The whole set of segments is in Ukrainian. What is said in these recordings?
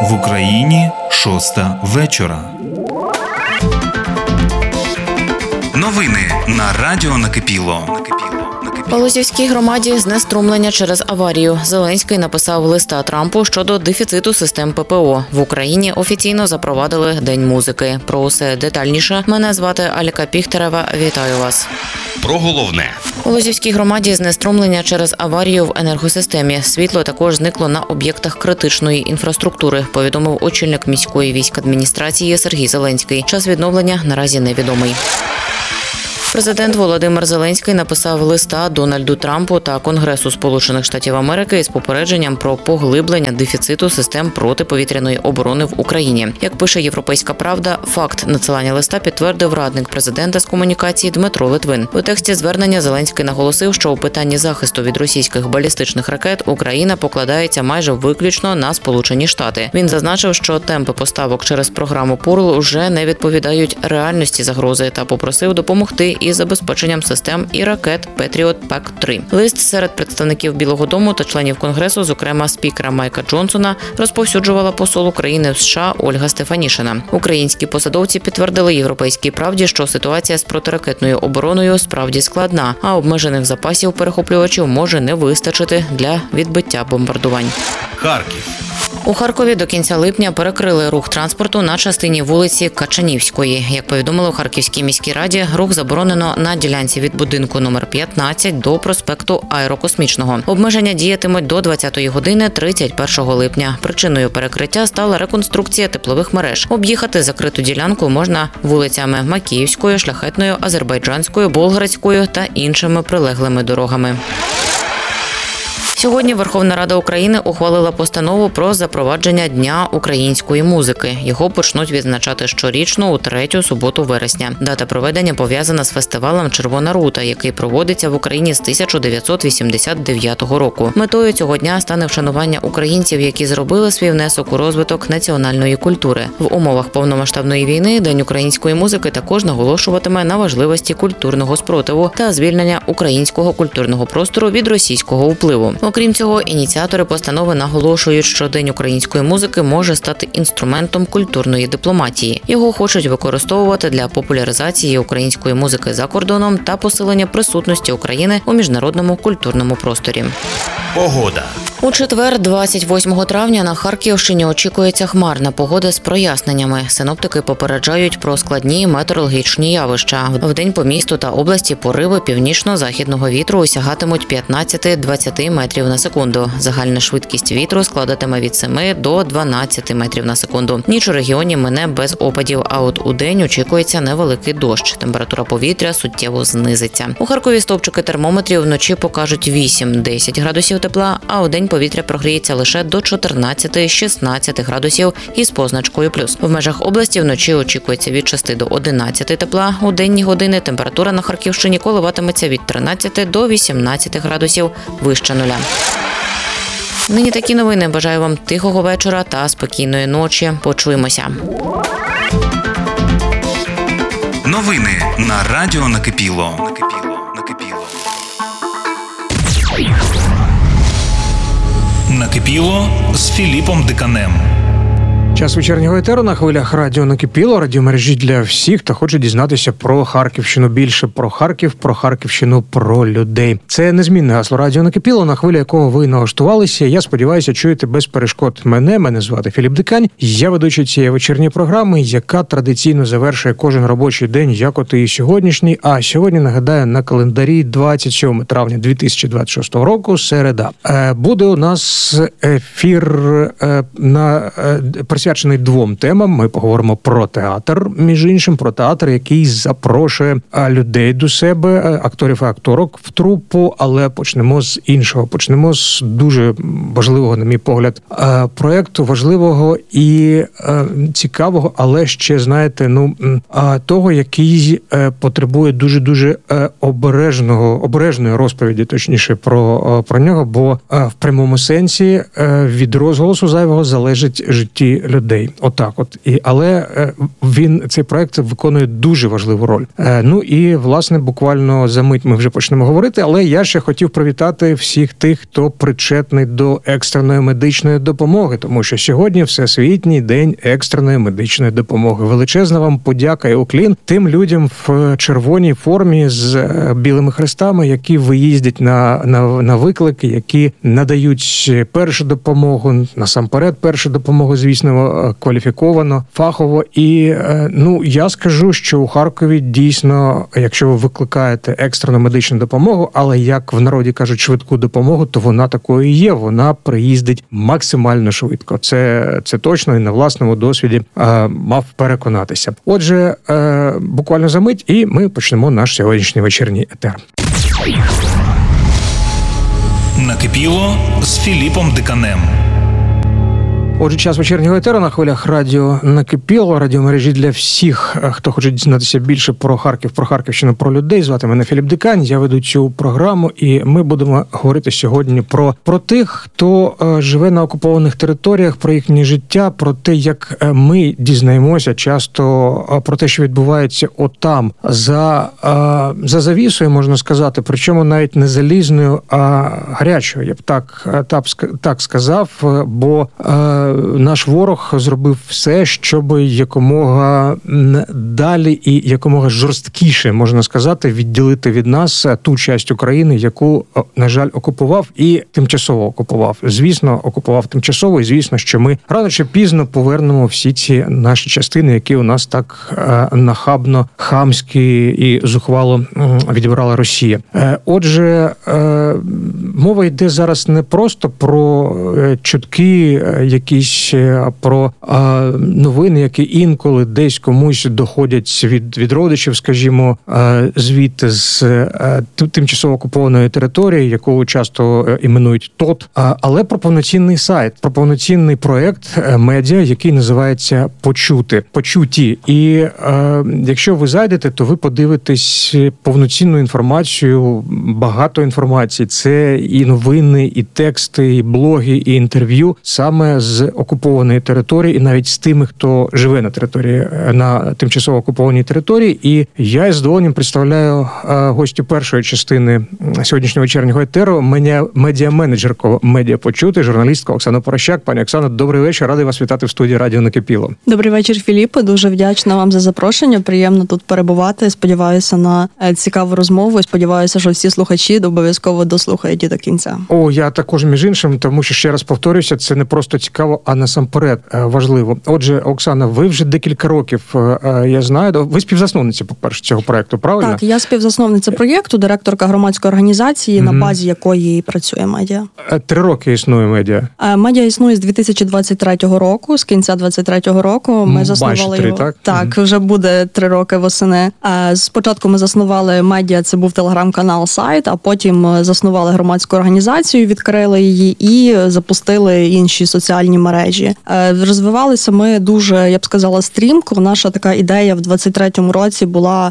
В Україні 6:00 вечора. Новини на радіо Накипіло. У Лозівській громаді знеструмлення через аварію. Зеленський написав листа Трампу щодо дефіциту систем ППО. В Україні офіційно запровадили День музики. Про усе детальніше. Мене звати Аліка Піхтерева. Вітаю вас. Про головне. У Лозівській громаді знеструмлення через аварію в енергосистемі. Світло також зникло на об'єктах критичної інфраструктури, повідомив очільник міської військадміністрації Сергій Зеленський. Час відновлення наразі невідомий. Президент Володимир Зеленський написав листа Дональду Трампу та Конгресу Сполучених Штатів Америки із попередженням про поглиблення дефіциту систем протиповітряної оборони в Україні. Як пише «Європейська правда», факт надсилання листа підтвердив радник президента з комунікації Дмитро Литвин. У тексті звернення Зеленський наголосив, що у питанні захисту від російських балістичних ракет Україна покладається майже виключно на Сполучені Штати. Він зазначив, що темпи поставок через програму «Пурл» вже не відповідають реальності загрози та попросив допомогти із забезпеченням систем і ракет «Петріот ПАК-3». Лист серед представників Білого дому та членів Конгресу, зокрема спікера Майка Джонсона, розповсюджувала посол України в США Ольга Стефанішина. Українські посадовці підтвердили «Європейській правді», що ситуація з протиракетною обороною справді складна, а обмежених запасів перехоплювачів може не вистачити для відбиття бомбардувань. Харків. У Харкові до кінця липня перекрили рух транспорту на частині вулиці Качанівської. Як повідомили у Харківській міській раді, рух заборонено на ділянці від будинку номер 15 до проспекту Аерокосмічного. Обмеження діятимуть до 20-ї години 31 липня. Причиною перекриття стала реконструкція теплових мереж. Об'їхати закриту ділянку можна вулицями Макіївською, Шляхетною, Азербайджанською, Болградською та іншими прилеглими дорогами. Сьогодні Верховна Рада України ухвалила постанову про запровадження Дня української музики. Його почнуть відзначати щорічно у 3-ю суботу вересня. Дата проведення пов'язана з фестивалем «Червона рута», який проводиться в Україні з 1989 року. Метою цього дня стане вшанування українців, які зробили свій внесок у розвиток національної культури. В умовах повномасштабної війни День української музики також наголошуватиме на важливості культурного спротиву та звільнення українського культурного простору від російського впливу. Окрім цього, ініціатори постанови наголошують, що День української музики може стати інструментом культурної дипломатії. Його хочуть використовувати для популяризації української музики за кордоном та посилення присутності України у міжнародному культурному просторі. Погода. У четвер, 28 травня, на Харківщині очікується хмарна погода з проясненнями. Синоптики попереджають про складні метеорологічні явища. Вдень по місту та області пориви північно-західного вітру осягатимуть 15-20 метрів на секунду. Загальна швидкість вітру складатиме від 7 до 12 метрів на секунду. Ніч у регіоні мине без опадів, а от удень очікується невеликий дощ. Температура повітря суттєво знизиться. У Харкові стовпчики термометрів вночі покажуть 8-10 градусів тепла, а удень повітря прогріється лише до 14-16 градусів із позначкою плюс. В межах області вночі очікується від 6 до 11 тепла. У денні години температура на Харківщині коливатиметься від 13 до 18 градусів вище нуля. Нині такі новини. Бажаю вам тихого вечора та спокійної ночі. Почуємося. Новини на радіо Накипіло. Накипіло з Філіпом Диканем. Час вечірнього етеру на хвилях радіо Накипіло, радіомережі для всіх, хто хоче дізнатися про Харківщину, більше про Харків, про Харківщину, про людей. Це незмінне гасло радіо Накипіло, на хвилі якого ви налаштувалися. Я сподіваюся, чуєте без перешкод мене звати Філіп Дикань. Я ведучий цієї вечірньої програми, яка традиційно завершує кожен робочий день, як от і сьогоднішній. А сьогодні, нагадаю, на календарі 27 травня 2026 року, середа. Буде у нас ефір присвячений двом темам. Ми поговоримо про театр, між іншим, про театр, який запрошує людей до себе, акторів і акторок в трупу, але почнемо з іншого. Почнемо з дуже важливого, на мій погляд, проєкту, важливого і цікавого, але ще, знаєте, того, який потребує дуже-дуже обережної розповіді, точніше, про нього, бо в прямому сенсі від розголосу зайвого залежить життя людей. Отак от. Але цей проект виконує дуже важливу роль. Ну і, власне, буквально за мить ми вже почнемо говорити, але я ще хотів привітати всіх тих, хто причетний до екстреної медичної допомоги, тому що сьогодні Всесвітній день екстреної медичної допомоги. Величезна вам подяка і уклін тим людям в червоній формі з білими хрестами, які виїздять на виклики, які надають першу допомогу, насамперед першу допомогу, звісно, кваліфіковано, фахово. І, я скажу, що у Харкові дійсно, якщо ви викликаєте екстрену медичну допомогу, але, як в народі кажуть, швидку допомогу, то вона такою і є. Вона приїздить максимально швидко. Це точно і на власному досвіді мав переконатися. Отже, буквально за мить, і ми почнемо наш сьогоднішній вечірній етер. Накипіло з Філіпом Диканем. Отже, час вечірнього етеру на хвилях радіо «Накипіло», радіомережі для всіх, хто хоче дізнатися більше про Харків, про Харківщину, про людей. Звати мене Філіп Дикань, я веду цю програму, і ми будемо говорити сьогодні про тих, хто живе на окупованих територіях, про їхнє життя, про те, як ми дізнаємося часто про те, що відбувається отам, за завісою, можна сказати, причому навіть не залізною, а гарячою, я б так сказав, бо наш ворог зробив все, щоб якомога далі і якомога жорсткіше, можна сказати, відділити від нас ту часть України, яку, на жаль, окупував і тимчасово окупував. Звісно, окупував тимчасово, і звісно, що ми рано чи пізно повернемо всі ці наші частини, які у нас так нахабно, хамські і зухвало відібрала Росія. Отже, мова йде зараз не просто про чутки, якісь про новини, які інколи десь комусь доходять від родичів, скажімо, звідти з тимчасово окупованої території, яку часто іменують ТОТ, але про повноцінний сайт, про повноцінний проект медіа, який називається «Почуті». І якщо ви зайдете, то ви подивитесь повноцінну інформацію, багато інформації. Це і новини, і тексти, і блоги, і інтерв'ю саме з окупованої території, і навіть з тими, хто живе на тимчасово окупованій території. І я із задоволенням представляю гостю першої частини сьогоднішнього вечірнього етеру, медіа-менеджерку «Медіа Почути», журналістка Оксана Порощак. Пані Оксано, добрий вечір. Радий вас вітати в студії радіо «Накипіло». Добрий вечір, Філіппе. Дуже вдячна вам за запрошення. Приємно тут перебувати. Сподіваюся на цікаву розмову. І сподіваюся, що всі слухачі обов'язково дослухають і до кінця. Я також, між іншим, тому що, ще раз повторюся, це не просто цікаво, а насамперед важливо. Отже, Оксана, ви вже декілька років, я знаю, ви співзасновниця, по-перше, цього проекту, правильно? Так, я співзасновниця проєкту, директорка громадської організації, на базі якої працює медіа. 3 роки існує медіа? Медіа існує з 2023 року, з кінця 2023 року. Ми заснували його. 3, так? Так, вже буде 3 роки восени. Спочатку ми заснували медіа, це був телеграм-канал, сайт, а потім заснували громадську організацію, відкрили її і запустили інші соціальні мережі. Розвивалися ми дуже, я б сказала, стрімко. Наша така ідея в 23-му році була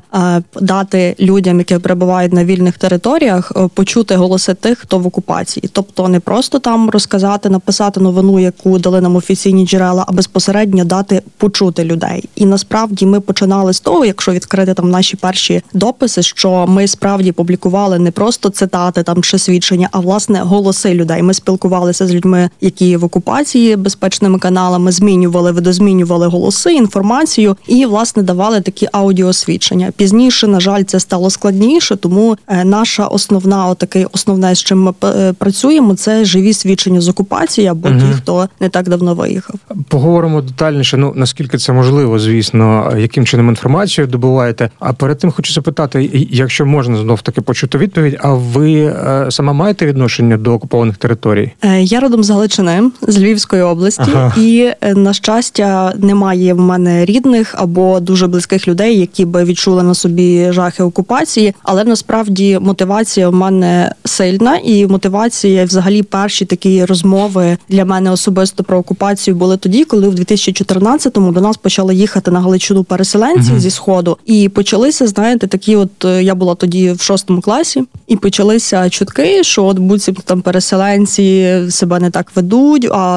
дати людям, які перебувають на вільних територіях, почути голоси тих, хто в окупації. Тобто не просто там розказати, написати новину, яку дали нам офіційні джерела, а безпосередньо дати почути людей. І насправді ми починали з того, якщо відкрити там наші перші дописи, що ми справді публікували не просто цитати там чи свідчення, а власне голоси людей. Ми спілкувалися з людьми, які в окупації, безпечними каналами, видозмінювали голоси, інформацію і, власне, давали такі аудіосвідчення. Пізніше, на жаль, це стало складніше, тому наша основне, з чим ми працюємо, це живі свідчення з окупації або ті, хто не так давно виїхав. Поговоримо детальніше, наскільки це можливо, звісно, яким чином інформацію добуваєте. А перед тим хочу запитати, якщо можна знов-таки почути відповідь, а ви сама маєте відношення до окупованих територій? Я родом з Галичини, з Львівської області, і, на щастя, немає в мене рідних або дуже близьких людей, які би відчули на собі жахи окупації, але насправді мотивація в мене сильна, і мотивація, взагалі, перші такі розмови для мене особисто про окупацію були тоді, коли в 2014-му до нас почали їхати на Галичину переселенці зі Сходу, і почалися, знаєте, такі я була тоді в 6 класі, і почалися чутки, що буцімто там переселенці себе не так ведуть, а ніби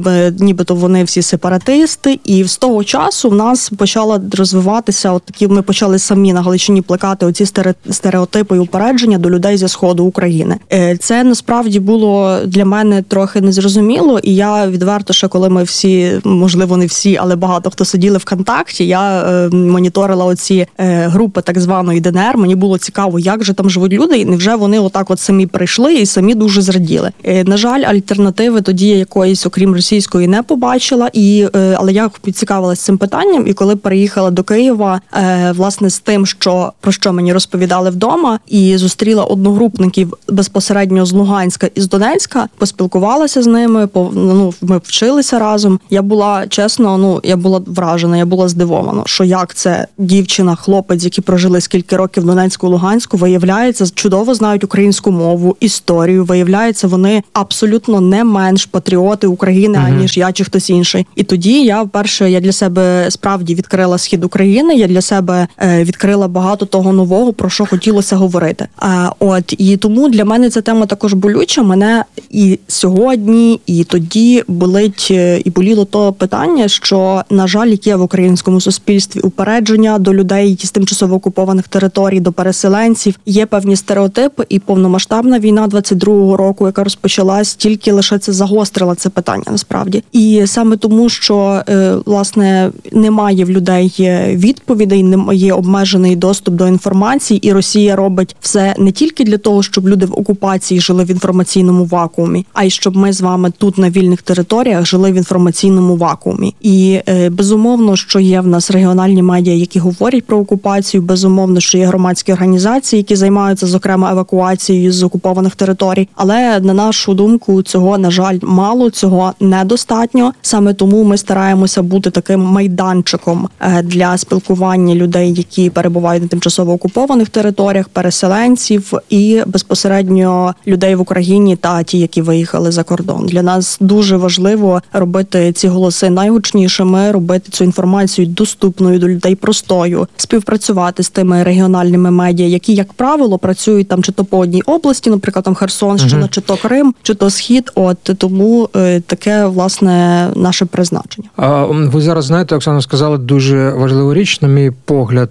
нібито вони всі сепаратисти. І з того часу в нас почала розвиватися ми почали самі на Галичині плекати оці стереотипи і упередження до людей зі Сходу України. Це насправді було для мене трохи незрозуміло, і я відверто, що коли ми всі, можливо, не всі, але багато хто сиділи ВКонтакті, я моніторила оці групи так званої ДНР. Мені було цікаво, як же там живуть люди, і невже вони отак от самі прийшли і самі дуже зраділи. На жаль, альтернативи тоді якоїсь, окрім російської, не побачила, але я поцікавилась цим питанням, і коли переїхала до Києва, власне, з тим, про що мені розповідали вдома, і зустріла одногрупників безпосередньо з Луганська і з Донецька, поспілкувалася з ними, ми вчилися разом. Я була, чесно, я була вражена, я була здивована, що як це дівчина, хлопець, які прожили скільки років в Донецьку, Луганську, виявляється, чудово знають українську мову, історію, виявляється, вони абсолютно не менш патріоти України, аніж я чи хтось інший. І тоді я для себе справді відкрила схід України, я для себе відкрила багато того нового, про що хотілося говорити. І тому для мене ця тема також болюча. Мене і сьогодні, і тоді боліло то питання, що, на жаль, є в українському суспільстві упередження до людей з тимчасово окупованих територій, до переселенців. Є певні стереотипи, і повномасштабна війна 22-го року, яка розпочалась, тільки лише це загострила це питання, насправді. І саме тому, що, власне, немає в людей відповідей, є обмежений доступ до інформації, і Росія робить все не тільки для того, щоб люди в окупації жили в інформаційному вакуумі, а й щоб ми з вами тут на вільних територіях жили в інформаційному вакуумі. І безумовно, що є в нас регіональні медіа, які говорять про окупацію, безумовно, що є громадські організації, які займаються, зокрема, евакуацією з окупованих територій. Але, на нашу думку, цього, на жаль, мало, цього недостатньо. Саме тому ми стараємося бути таким майданчиком для спілкування людей, які перебувають на тимчасово окупованих територіях, переселенців і безпосередньо людей в Україні та ті, які виїхали за кордон. Для нас дуже важливо робити ці голоси найгучнішими, робити цю інформацію доступною до людей, простою, співпрацювати з тими регіональними медіа, які, як правило, працюють там чи то по одній області, наприклад, там Херсонщина, чи то Крим, чи то Схід. Тому таке, власне, наше призначення. Ви зараз знаєте, Оксана, сказали дуже важливу річ, на мій погляд,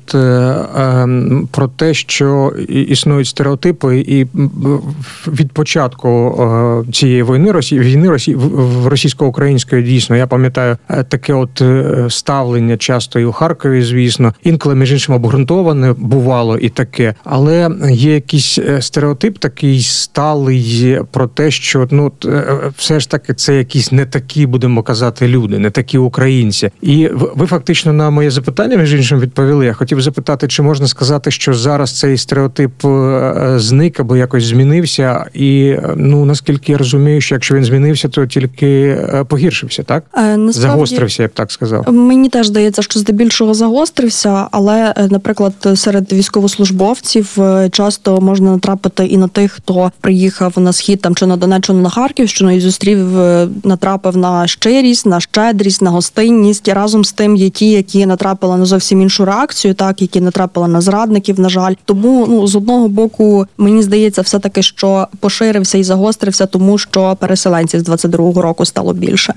про те, що існують стереотипи, і від початку цієї війни російсько-української, дійсно, я пам'ятаю таке ставлення часто і у Харкові, звісно, інколи, між іншим, обґрунтоване бувало і таке, але є якийсь стереотип такий сталий про те, що все ж таки це якісь не такі, будемо казати, люди, не такі українці. І ви фактично на моє запитання, між іншим, відповіли. Я хотів запитати, чи можна сказати, що зараз цей стереотип зник або якось змінився, і, наскільки я розумію, що якщо він змінився, то тільки погіршився, так? Насправді, загострився, я б так сказав. Мені теж здається, що здебільшого загострився, але, наприклад, серед військовослужбовців часто можна натрапити і на тих, хто приїхав на Схід там чи на Донеччину, на Харківщину і натрапив на щирість, на щедрість, на гостинність. І разом з тим є ті, які натрапили на зовсім іншу реакцію, які натрапили на зрадників, на жаль. Тому, з одного боку, мені здається, все-таки, що поширився і загострився, тому що переселенців з 22-го року стало більше.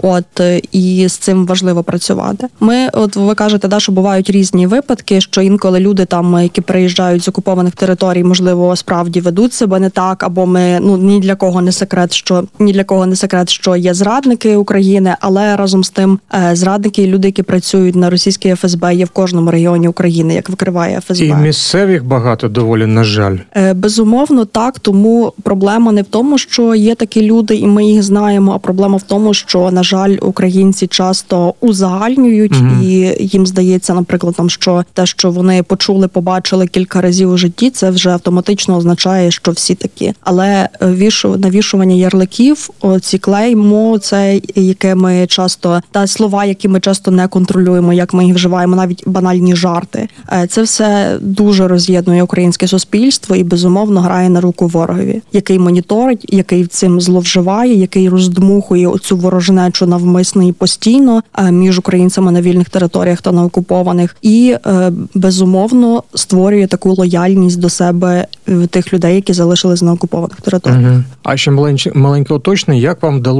І з цим важливо працювати. Ви кажете, що бувають різні випадки, що інколи люди там, які приїжджають з окупованих територій, можливо, справді ведуть себе не так, або ні для кого не секрет, що є зрадники України, але разом з тим зрадники і люди, які працюють на російській ФСБ, є в кожному регіоні України, як викриває ФСБ. І місцевих багато доволі, на жаль. Безумовно, так, тому проблема не в тому, що є такі люди, і ми їх знаємо, а проблема в тому, що, на жаль, українці часто узагальнюють, і їм здається, наприклад, що те, що вони почули, побачили кілька разів у житті, це вже автоматично означає, що всі такі. Але навішування ярликів, ці клеймо, це яке ми часто, та слова, які ми часто не контролюємо, як ми їх вживаємо, навіть банальні жарти. Це все дуже роз'єднує українське суспільство і, безумовно, грає на руку ворогові, який моніторить, який цим зловживає, який роздмухує оцю ворожнечу навмисно і постійно між українцями на вільних територіях та на окупованих. І, безумовно, створює таку лояльність до себе тих людей, які залишились на окупованих територіях. А ще маленьке уточнення, як вам вдалося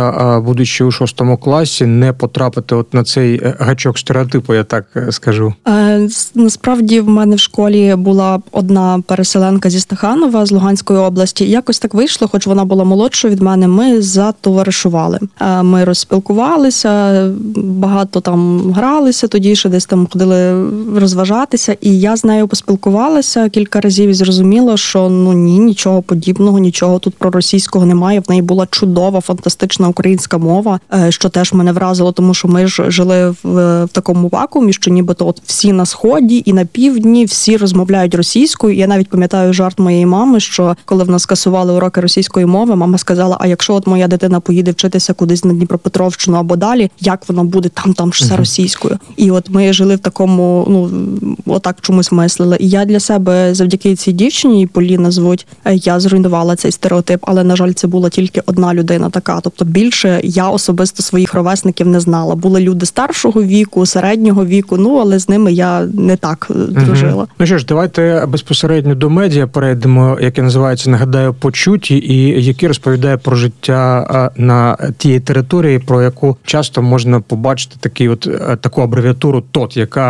вдалося, будучи у 6 класі, не потрапити от на цей гачок стереотипу, я так скажу? Насправді в мене в школі була одна переселенка зі Стаханова, з Луганської області. Якось так вийшло, хоч вона була молодшою від мене, ми затоваришували. Ми розспілкувалися, багато там гралися, тоді ще десь там ходили розважатися, і я з нею поспілкувалася кілька разів і зрозуміла, що нічого подібного, нічого тут проросійського немає. В неї була чудова, фантастична українська мова, що теж мене вразило, тому що ми ж жили в такому вакуумі, що нібито от всі на Сході і на Півдні, всі розмовляють російською. Я навіть пам'ятаю жарт моєї мами, що коли в нас скасували уроки російської мови, мама сказала, а якщо от моя дитина поїде вчитися кудись на Дніпропетровщину або далі, як вона буде там ж все російською. І от ми жили в такому, отак чомусь мислили. І я для себе завдяки цій дівчині, її Поліна звуть, я зруйнувала цей стереотип, але, на жаль, це була тільки одна людина така. Тобто більше я особисто своїх ровесників не знала. Були люди старшого віку, середнього віку, але з ними я не так дружила. Ну що ж, давайте безпосередньо до медіа перейдемо, яке називається, нагадаю, «Почуті», і який розповідає про життя на тієї території, про яку часто можна побачити таку абревіатуру ТОТ, яка,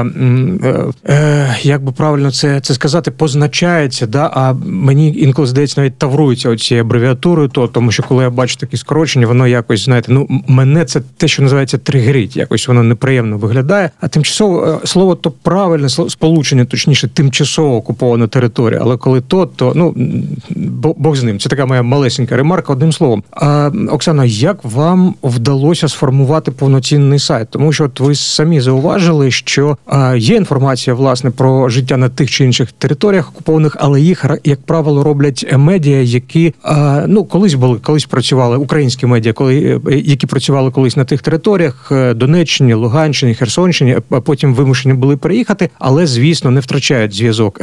як би правильно це сказати, позначається, а мені інколи здається, навіть таврується оцією абревіатурою ТОТ, тому що коли я бачу такі скорочення, воно якось, знаєте, мене це те, що називається тригерить, якось воно неприємно виглядає, а тимчасово слово то правильне сполучення, точніше, тимчасово окупована територія, але коли ТОТ, то, Бог з ним. Це така моя малесенька ремарка, одним словом. Оксана, як вам вдалося сформувати повноцінний сайт? Тому що ви самі зауважили, що є інформація, власне, про життя на тих чи інших територіях окупованих, але їх, як правило, роблять медіа, які, колись працювали, українські медіа, які працювали колись на тих територіях, Донеччині, Луганщині, Херсонщині, а потім вимушені були переїхати, але, звісно, не втрачають зв'язок.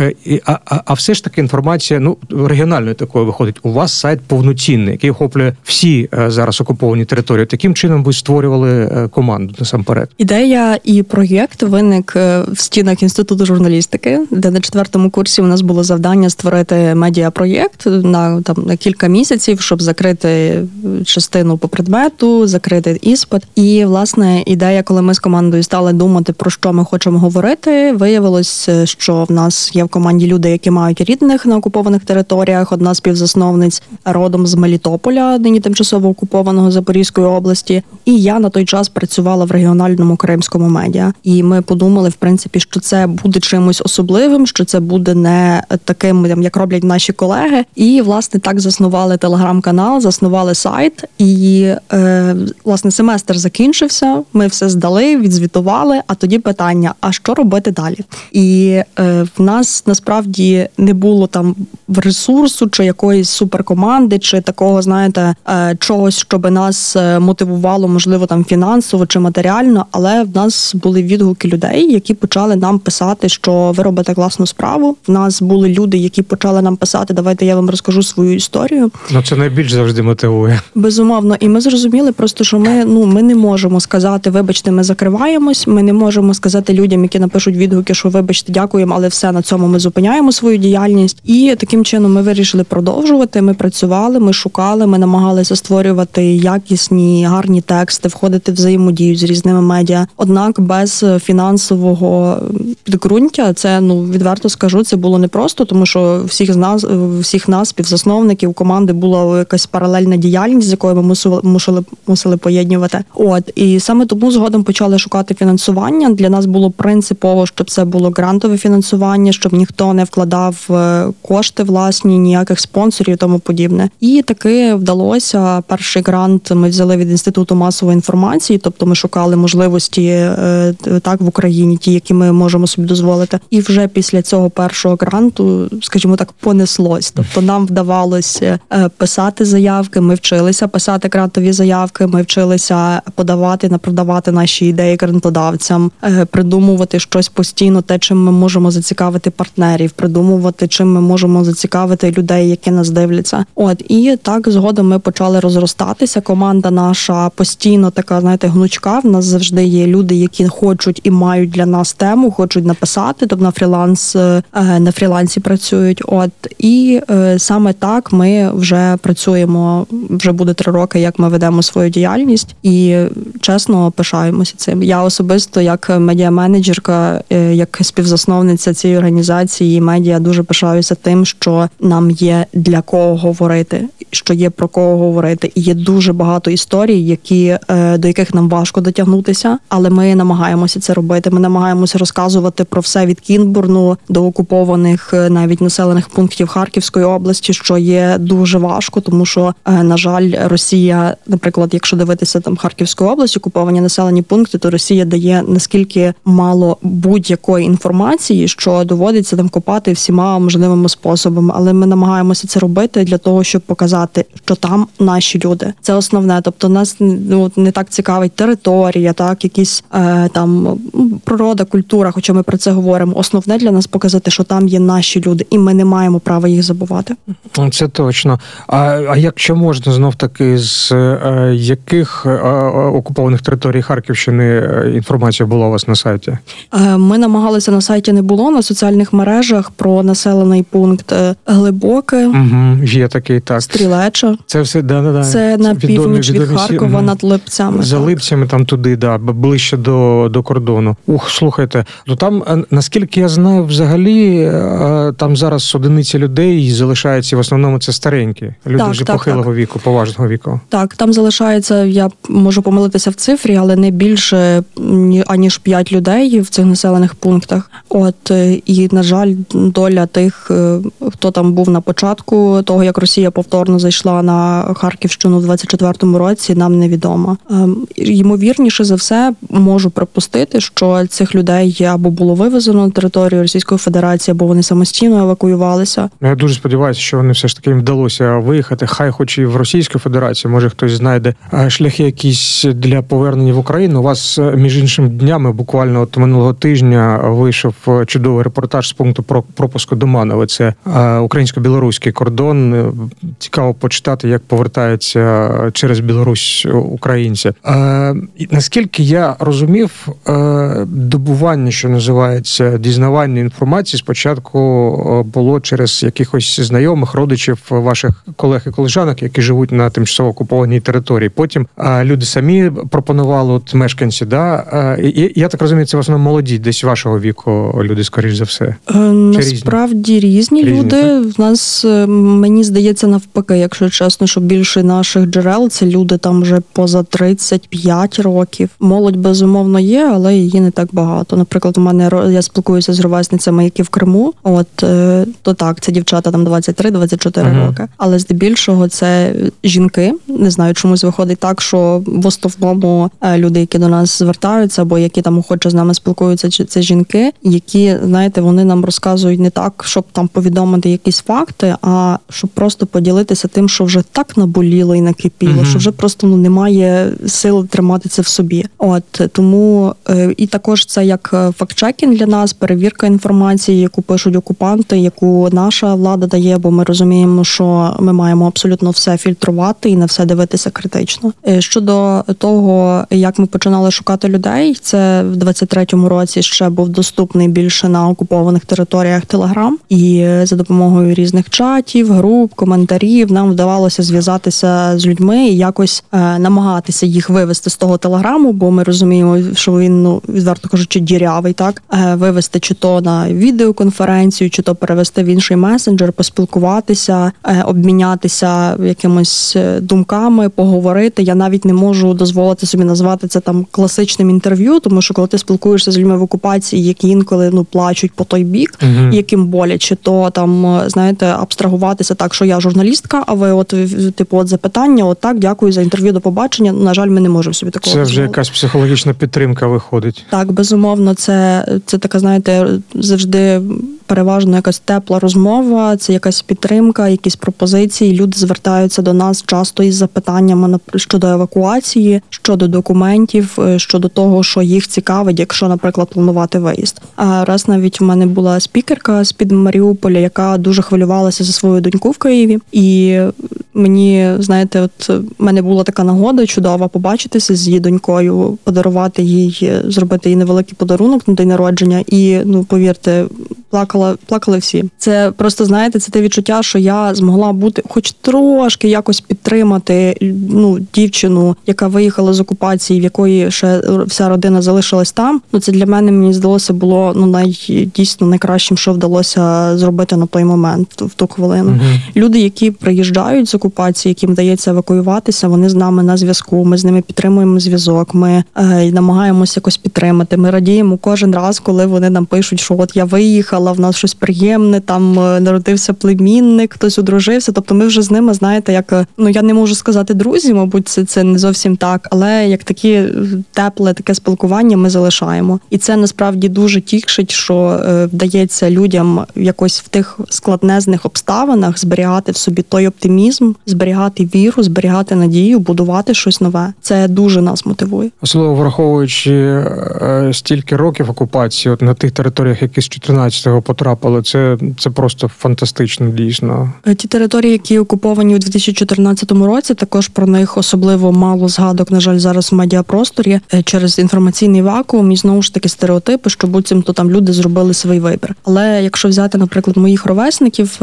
А все ж таки інформація, регіональною такою виходить. У вас сайт повноцінний, який охоплює всі зараз окуповані території. Таким чином ви створювали команду насамперед? Ідея і проєкт виник в стінах Інституту журналістики, де на 4-му курсі у нас було завдання створити медіапроєкт на кілька місяців, щоб закрити частину по предмету, закрити іспит. І, власне, ідея, коли ми з командою стали думати, про що ми хочемо говорити, виявилось, що в нас є в команді люди, які мають рідних на окупованих територіях. Одна з співзасновниць родом з Мелітополя, нині тимчасово окупованого Запорізької області. І я на той час працювала в регіональному кримському медіа. І ми подумали, в принципі, що це буде чимось особливим, що це буде не таким, як роблять наші колеги. І, власне, так заснували телеграм-канал, заснували сайт. І, власне, семестр закінчився, ми все здали, відзвітували, а тоді питання, а що робити далі? І в нас, насправді, не було там ресурсу, чи якоїсь суперкоманди, чи такого, знаєте, чогось, щоб нас мотивувало, можливо, там фінансово чи матеріально, але в нас були відгуки людей, які почали нам писати, що ви робите класну справу. В нас були люди, які почали нам писати, давайте я вам розкажу свою історію. Це найбільш завжди мотивує. Безумовно. І ми зрозуміли просто, що ми не можемо сказати, вибачте, ми закриваємось, ми не можемо сказати людям, які напишуть відгуки, що вибачте, дякуємо, але все, на цьому ми зупиняємо свою діяльність. І таким чином ми вирішили продовжувати, ми працювали, ми шукали, ми намагалися створювати якісні, гарні тексти, входити в взаємодію з різними медіа. Однак без фінансового підґрунтя, це, відверто скажу, це було непросто, тому що всіх нас, співзасновників команди, була якась паралельна діяльність, з якою ми мусили поєднувати. І саме тому згодом почали шукати фінансування. Для нас було принципово, щоб це було грантове фінансування, щоб ніхто не вкладав кошти власні, ніяких спонсорів і тому подібне. І таки вдалося. Перший грант ми взяли від Інституту масової інформації, тобто ми шукали можливості так в Україні, ті, які ми можемо собі дозволити. І вже після цього першого гранту, скажімо так, понеслось. Тобто нам вдавалося писати заявки, ми вчилися писати грантові заявки, ми вчилися продавати наші ідеї грантодавцям, придумувати щось постійно, те, чим ми можемо зацікавити партнерів, придумувати, чим ми можемо зацікавити людей, які нас дивляться. І так згодом ми почали розростатися. Команда наша постійно така, знаєте, гнучка. В нас завжди є люди, які хочуть і мають для нас тему, хочуть хочуть написати, тобто на фрілансі працюють. І саме так ми вже працюємо, вже буде 3 роки, як ми ведемо свою діяльність, і чесно пишаємося цим. Я особисто, як медіа-менеджерка, як співзасновниця цієї організації медіа, дуже пишаюся тим, що нам є для кого говорити, що є про кого говорити. І є дуже багато історій, до яких нам важко дотягнутися, але ми намагаємося це робити. Ми намагаємося розказувати про все від Кінбурну до окупованих навіть населених пунктів Харківської області, що є дуже важко, тому що, на жаль, Росія, наприклад, якщо дивитися там Харківську область, окуповані населені пункти, то Росія дає наскільки мало будь-якої інформації, що доводиться там копати всіма можливими способами. Але ми намагаємося це робити для того, щоб показати, що там наші люди. Це основне. Тобто нас не так цікавить територія, так, якісь там природа, культура, хоча ми про це говоримо. Основне для нас показати, що там є наші люди, і ми не маємо права їх забувати. Це точно. А якщо можна, знов-таки, з яких окупованих територій Харківщини інформація була у вас на сайті? Ми намагалися, на сайті не було, на соціальних мережах про населений пункт Глибоке. Угу, є такий, так. Стрілеча. Це все, да. Це на північ від Харкова, над Липцями. За Липцями, там туди, ближче до кордону. Слухайте, то там, наскільки я знаю, взагалі, там зараз одиниці людей залишаються, в основному це старенькі. Люди вже похилого віку, поважного віку. Так, там залишається, я можу помилитися в цифрі, але не більше, аніж 5 людей в цих населених пунктах. І, на жаль, доля тих, хто там був на початку того, як Росія повторно зайшла на Харківщину в 24-му році, нам невідома. Ймовірніше за все, можу припустити, що цих людей або було вивезено на територію Російської Федерації, або вони самостійно евакуювалися. Я дуже сподіваюся, що вони все ж таки їм вдалося виїхати, хай хоч і в Російську Федерацію, може хтось знайде шляхи якісь для повернення в Україну. У вас, між іншим, днями, буквально минулого тижня, вийшов чудовий репортаж з пункту пропуску Доманове. Це українсько-білоруський кордон. Цікаво почитати, як повертаються через Білорусь українці. Наскільки я розумів, добування, що називається, дізнавання інформації спочатку було через якихось знайомих, родичів ваших колег і колежанок, які живуть на тимчасово окупованій території. Потім люди самі пропонували, мешканці, я так розумію, це в основному молоді, десь вашого віку люди, скоріш за все. Насправді різні люди. В нас, мені здається, навпаки, якщо чесно, що більше наших джерел, це люди там вже поза 35 років. Молодь, безумовно, є, але її не так багато. Наприклад, я спілкуюся з ровесницями, які в Криму, то так, це дівчата там 23-24 роки. Але здебільшого це жінки. Не знаю, чомусь виходить так, що в основному люди, які до нас звертаються, або які там охоче з нами спілкуються, це жінки, які, знаєте, вони нам розказують не так, щоб там повідомити якісь факти, а щоб просто поділитися тим, що вже так наболіло і накипіло, що вже просто немає сил тримати це в собі. Тому і також це як факт-чекінг для нас, перевірка інформації, яку пишуть окупанти, яку наша влада дає, бо ми розуміємо, що ми маємо абсолютно все фільтрувати і на все дивитися критично. Щодо того, як ми починали шукати людей, це в 23-му році ще був доступний більше на окупованих територіях Телеграм, і за допомогою різних чатів, груп, коментарів нам вдавалося зв'язатися з людьми і якось намагатися їх вивести з того Телеграму, бо ми розуміємо, що він, відверто кажучи, дірявий, так? Вивести чи то на відеоконференцію, чи то перевести в інший месенджер, поспілкуватися, обмінятися якимось думками, поговорити. Я навіть не можу дозволити собі назвати це там класичним інтерв'ю, тому що коли ти спілкуєшся з людьми в окупації, які інколи плачуть по той бік, яким боляче, то там, знаєте, абстрагуватися так, що я журналістка, а ви запитання, так, дякую за інтерв'ю, до побачення. На жаль, ми не можемо собі такого дозволити. Це вже якась психологічна підтримка виходить. Так, безумовно, це така, знаєте, завжди переважно якась тепла розмова, це якась підтримка, якісь пропозиції. Люди звертаються до нас часто із запитаннями щодо евакуації, щодо документів, щодо того, що їх цікавить, якщо, наприклад, планувати виїзд. А раз навіть у мене була спікерка з-під Маріуполя, яка дуже хвилювалася за свою доньку в Києві, і мені, знаєте, от в мене була така нагода чудова побачитися з її донькою, подарувати їй, зробити їй невеликий подарунок на день народження. І, повірте, плакали всі. Це просто, знаєте, це те відчуття, що я змогла бути, хоч трошки якось підтримати, дівчину, яка виїхала з окупації, в якої ще вся родина залишилась там. Це для мене, мені здалося, було дійсно найкращим, що вдалося зробити на той момент, в ту хвилину. Угу. Люди, які приїжджають з окупації, яким вдається евакуюватися, вони з нами на зв'язку, ми з ними підтримуємо зв'язок, ми намагаємося якось підтримати. Ми радіємо кожен раз, коли вони нам пишуть, що от я виїхала, в нас щось приємне, там народився племінник, хтось одружився. Тобто ми вже з ними, знаєте, як, я не можу сказати друзі, мабуть, це не зовсім так, але як таке тепле спілкування ми залишаємо. І це насправді дуже тішить, що вдається людям якось в тих складнезних обставинах зберігати в собі той оптимізм, зберігати віру, зберігати надію, будувати щось нове. Це дуже нас мотивує. Особливо враховуючи стільки років окупації, от на тих територіях, які з 14-го потрапили, це просто фантастично, дійсно. Ті території, які окуповані у 2014 році, також про них особливо мало згадок, на жаль, зараз в медіапросторі через інформаційний вакуум і знову ж таки стереотипи, що буцімто там люди зробили свій вибір. Але якщо взяти, наприклад, моїх ровесників,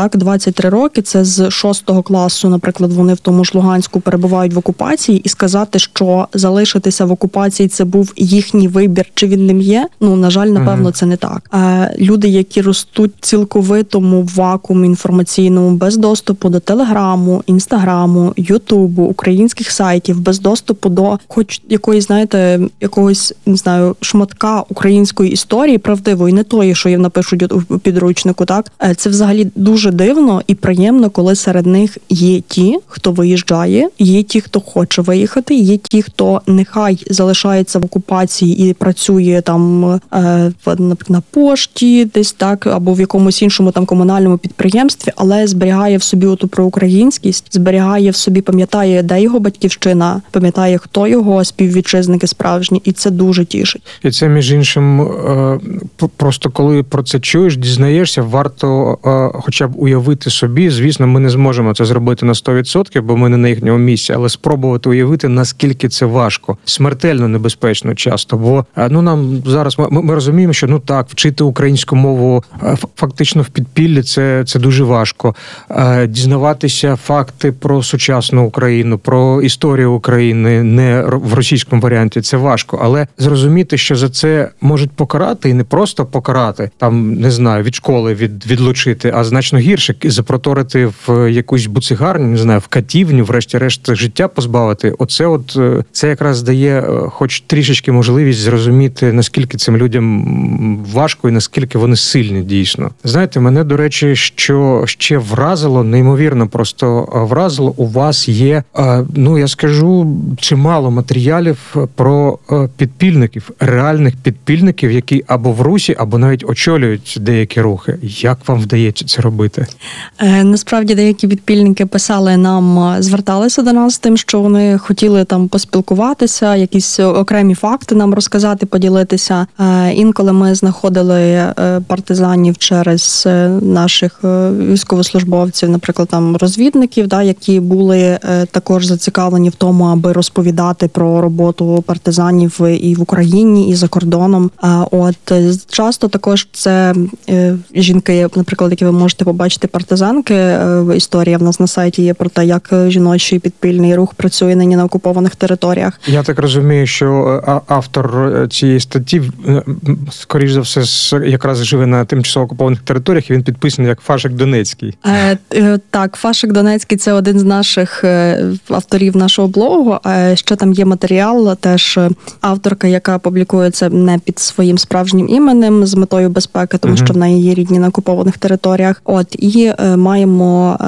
23 роки, це з 6-го класу, наприклад, вони в тому ж Луганську перебувають в окупації, і сказати, що залишитися в окупації це був їхній вибір, чи він ним є, на жаль, напевно, це не так. А люди, які ростуть в цілковитому вакуумі інформаційному, без доступу до Телеграму, Інстаграму, Ютубу, українських сайтів, без доступу до хоч якоїсь, знаєте, якогось, не знаю, шматка української історії, правдивої, не тої, що їм напишуть у підручнику, так? Це взагалі дуже дивно і приємно, коли серед них є ті, хто виїжджає, є ті, хто хоче виїхати, є ті, хто нехай залишається в окупації і працює там на пошті, десь так, або в якомусь іншому там комунальному підприємстві, але зберігає в собі оту проукраїнськість, зберігає в собі, пам'ятає, де його батьківщина, пам'ятає, хто його співвітчизники справжні, і це дуже тішить. І це, між іншим, просто коли про це чуєш, дізнаєшся, варто хоча б уявити собі, звісно, ми не зможемо це зробити на 100%, бо ми не на їхньому місці, але спробувати уявити, наскільки це важко, смертельно небезпечно часто, бо нам зараз, ми розуміємо, що вчити українську мову фактично в підпіллі це дуже важко. Дізнаватися факти про сучасну Україну, про історію України не в російському варіанті, це важко, але зрозуміти, що за це можуть покарати, і не просто покарати, там, не знаю, від школи відлучити, а значно гірше, запроторити в якусь буцигарню, не знаю, в катівню, врешті-решт життя позбавити. Це якраз дає хоч трішечки можливість зрозуміти, наскільки цим людям важко і наскільки вони сильні дійсно. Знаєте, мене, до речі, що ще вразило, неймовірно просто вразило, у вас є, я скажу, чимало матеріалів про підпільників, реальних підпільників, які або в русі, або навіть очолюють деякі рухи. Як вам вдається це робити? Насправді, деякі підпільники писали нам, зверталися до нас з тим, що вони хотіли там поспілкуватися, якісь окремі факти нам розказати, поділитися. Інколи ми знаходили партизанів через наших військовослужбовців, наприклад, там розвідників, які були також зацікавлені в тому, аби розповідати про роботу партизанів і в Україні, і за кордоном. Часто також це жінки, наприклад, які ви можете побачити партизанки. Історія в нас на сайті є про те, як жіночий підпільний рух працює нині на окупованих територіях. Я так розумію, що автор цієї статті, скоріш за все, якраз живе на тимчасово окупованих територіях, і він підписаний як Фашик Донецький. Так, Фашик Донецький – це один з наших авторів нашого блогу. Ще там є матеріал, теж авторка, яка публікує це не під своїм справжнім іменем, з метою безпеки, тому що в неї є рідні на окупованих територіях. І маємо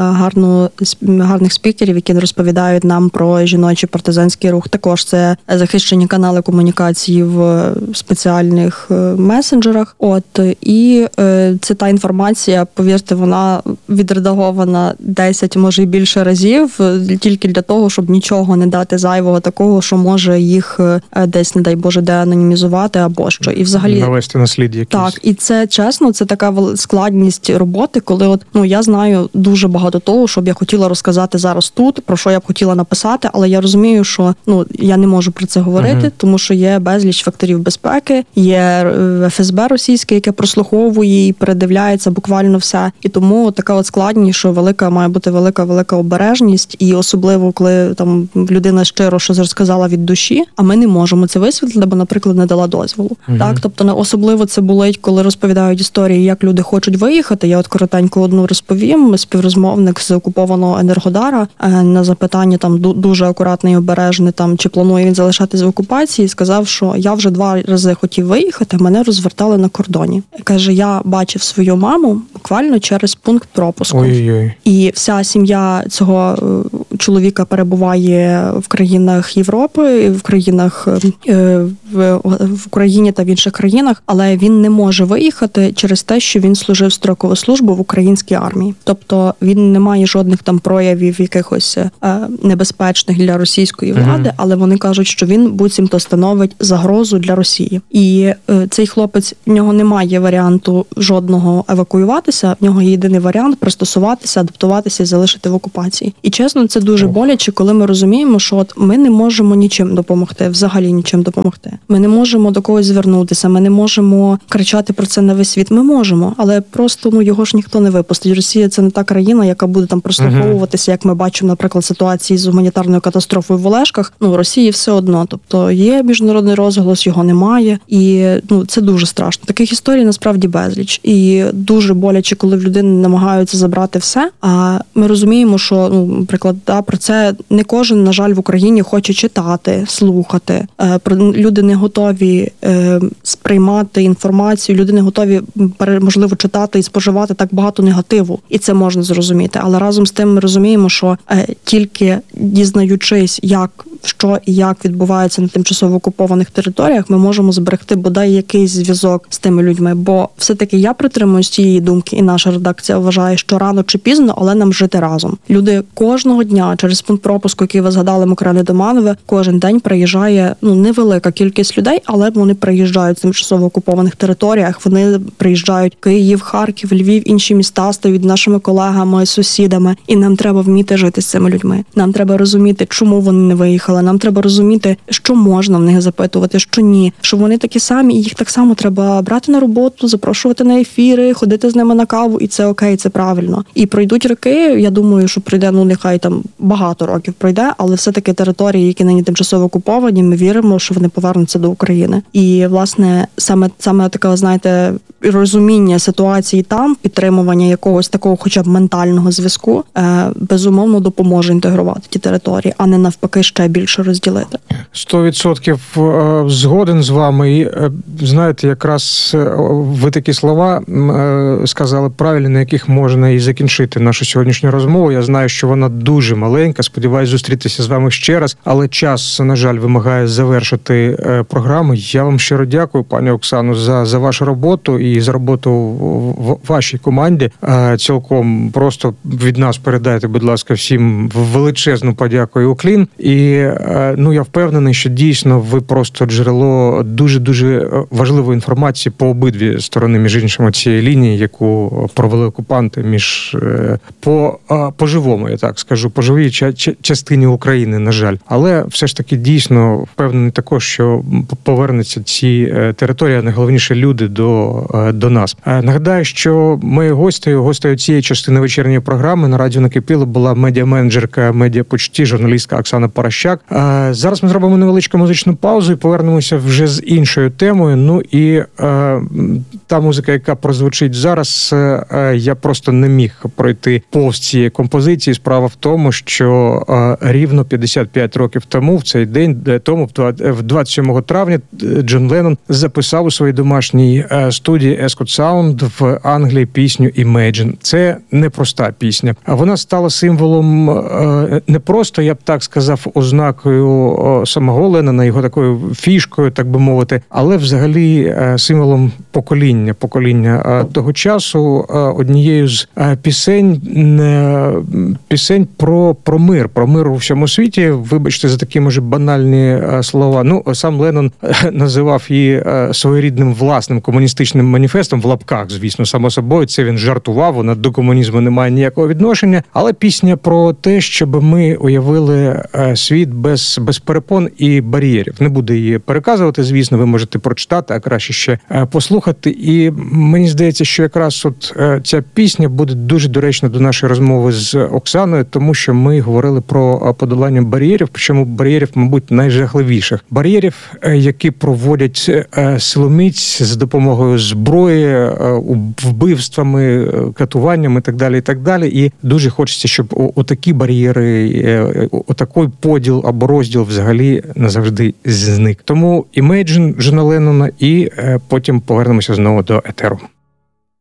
гарних спікерів, які розповідають нам про жіночий партизанський рух. Також це захищені канали комунікації в спеціальних месенджерах. І це та інформація, повірте, вона відредагована 10, може і більше разів, тільки для того, щоб нічого не дати зайвого такого, що може їх десь, не дай Боже, деанонімізувати або що. І взагалі навести на слід якийсь. Так, і це чесно, це така складність роботи, коли я знаю дуже багато того, що б я хотіла розказати зараз тут, про що я б хотіла написати, але я розумію, що я не можу про це говорити, тому що є безліч факторів безпеки, є ФСБ російське, яке прослуховує і передивляється буквально все. І тому така складність, що має бути велика обережність, і особливо, коли там людина щиро щось розказала від душі, а ми не можемо це висвітлити, бо, наприклад, не дала дозволу. Так, тобто особливо це болить, коли розповідають історії, як люди хочуть виїхати. Я коротенько одну розповім. Співрозмовник з окупованого Енергодара на запитання там дуже акуратне і обережне, там чи планує він залишатись в окупації, сказав, що я вже 2 рази хотів виїхати, мене розвертали на кордоні. Каже, я бачив свою маму буквально через пункт пропуску. Ой-ой. І вся сім'я цього чоловіка перебуває в країнах Європи, в країнах в Україні та в інших країнах, але він не може виїхати через те, що він служив строкову службу в українській армії. Тобто він не має жодних там проявів якихось небезпечних для російської влади, але вони кажуть, що він буцімто становить загрозу для Росії. І цей хлопець, в нього немає варіанту жодного евакуюватися, в нього є єдиний варіант пристосуватися, адаптуватися і залишити в окупації. І чесно, це дуже боляче, коли ми розуміємо, що ми не можемо нічим допомогти, взагалі нічим допомогти. Ми не можемо до когось звернутися, ми не можемо кричати про це на весь світ. Ми можемо, але просто його ж ніхто не випустить. Росія – це не та країна, яка буде там прослуховуватися, як ми бачимо, наприклад, ситуації з гуманітарною катастрофою в Олешках. Росії все одно. Тобто є міжнародний розголос, його немає. І це дуже страшно. Таких історій насправді безліч. І дуже боляче, коли в людини намагаються забрати все. А ми розуміємо, що, наприклад, про це не кожен, на жаль, в Україні хоче читати, слухати. Люди не готові сприймати інформацію, люди не готові, можливо, читати і споживати так багато негативу. І це можна зрозуміти. Але разом з тим ми розуміємо, що тільки дізнаючись, що і як відбувається на тимчасово окупованих територіях, ми можемо зберегти бодай якийсь зв'язок з тими людьми. Бо все-таки я притримуюсь цієї думки, і наша редакція вважає, що рано чи пізно, але нам жити разом. Люди кожного дня через пункт пропуску, який ви згадали, Мокреле Доманове, кожен день приїжджає невелика кількість людей, але вони приїжджають з тимчасово окупованих територіях. Вони приїжджають в Київ, Харків, Львів, інші міста, стають нашими колегами, сусідами. І нам треба вміти жити з цими людьми. Нам треба розуміти, чому вони не виїхали. Нам треба розуміти, що можна в них запитувати, що ні. Що вони такі самі, і їх так само треба брати на роботу, запрошувати на ефіри, ходити з ними на каву. І це окей, це правильно. І пройдуть роки, я думаю, що пройде, нехай там багато років пройде, але все-таки території, які нині тимчасово окуповані, ми віримо, що вони повернуться до України. І, власне, саме таке, знаєте, розуміння ситуації там, підтримування якогось такого хоча б ментального зв'язку, безумовно допоможе інтегрувати ті території, а не навпаки ще більше розділити. 100% згоден з вами. І, знаєте, якраз ви такі слова сказали правильно, на яких можна і закінчити нашу сьогоднішню розмову. Я знаю, що вона дуже маленька. Сподіваюсь зустрітися з вами ще раз, але час, на жаль, вимагає завершити програму. Я вам щиро дякую, пані Оксано, за вашу роботу і за роботу в вашій команді. Цілком просто від нас передайте, будь ласка, всім величезну подяку і уклін. І я впевнений, що дійсно ви просто джерело дуже-дуже важливої інформації по обидві сторони, між іншими, цієї лінії, яку провели окупанти по-живому, я так скажу, по живій частині України, на жаль. Але все ж таки дійсно впевнений також, що повернуться ці території, а найголовніше люди до нас. Нагадаю, що моєю гостею цієї частини вечірньої програми на радіо «Накипіло» була медіаменеджерка «Медіапочті», журналістка Оксана Паращак. Зараз ми зробимо невеличку музичну паузу і повернемося вже з іншою темою. І та музика, яка прозвучить зараз, я просто не міг пройти повз цієї композиції. Справа в тому, що рівно 55 років тому, в цей день, в 27 травня, Джон Леннон записав у своїй домашній студії Escort Sound в Англії пісню «Imagine». Це непроста пісня. Вона стала символом не просто, я б так сказав, ознакою самого Леннона, його такою фішкою, так би мовити, але взагалі символом покоління покоління того часу. Однією з пісень про мир у всьому світі. Вибачте за такі, може, банальні слова. Ну, сам Леннон називав її своєрідним власним комуністичним маніфестом, в лапках, звісно, само собою. Це він жартував, вона до комунізму не має ніякого відношення. Але пісня про те, щоб ми уявили світ без перепон і бар'єрів. Не буду її переказувати, звісно, ви можете прочитати, а краще ще послухати. І мені здається, що якраз от ця пісня буде дуже доречна до нашої розмови з Оксаною, тому що ми говорили про подолання бар'єрів, причому бар'єрів, мабуть, найжахливіших. Бар'єрів, які проводять силоміць за допомогою зброї, вбивствами, катуваннями і так далі, і так далі. І дуже хочеться, щоб отакі бар'єри, отакий поділ або розділ взагалі назавжди зник. Тому Imagine Джона Леннона і потім повернемося знову до етеру.